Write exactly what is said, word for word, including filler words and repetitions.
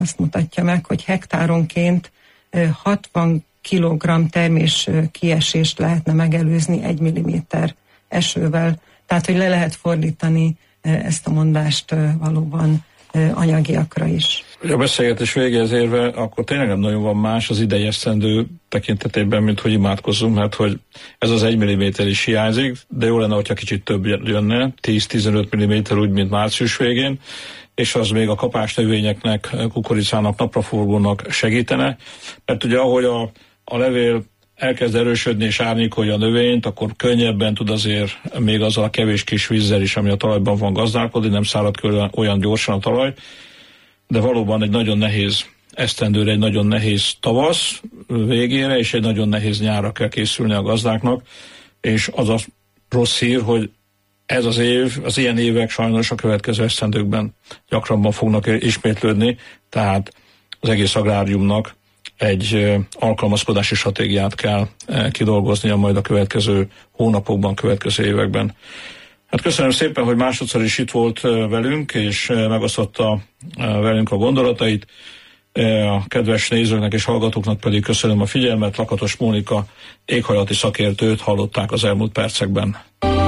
azt mutatja meg, hogy hektáronként hatvan kilogramm termés kiesést lehetne megelőzni egy milliméter esővel. Tehát, hogy le lehet fordítani ezt a mondást valóban anyagiakra is. A beszélgetés végéhez érve, akkor tényleg nem nagyon van más az idei esztendő tekintetében, mint hogy imádkozzunk, mert hogy ez az egy milliméter is hiányzik, de jó lenne, hogyha kicsit több jönne, tíz-tizenöt milliméter úgy, mint március végén, és az még a kapásnövényeknek, kukoricának, napraforgónak segítene, mert ugye ahogy a, a levél elkezd erősödni és árnyékolja a növényt, akkor könnyebben tud azért még azzal a kevés kis vízzel is, ami a talajban van, gazdálkodni, nem szárad ki olyan gyorsan a talaj, de valóban egy nagyon nehéz esztendőre, egy nagyon nehéz tavasz végére, és egy nagyon nehéz nyárra kell készülni a gazdáknak, és az a rossz hír, hogy ez az év, az ilyen évek sajnos a következő esztendőkben gyakrabban fognak ismétlődni, tehát az egész agráriumnak egy alkalmazkodási stratégiát kell kidolgoznia majd a következő hónapokban, következő években. Hát köszönöm szépen, hogy másodszor is itt volt velünk, és megosztotta velünk a gondolatait. A kedves nézőknek és hallgatóknak pedig köszönöm a figyelmet. Lakatos Mónika éghajlati szakértőt hallották az elmúlt percekben.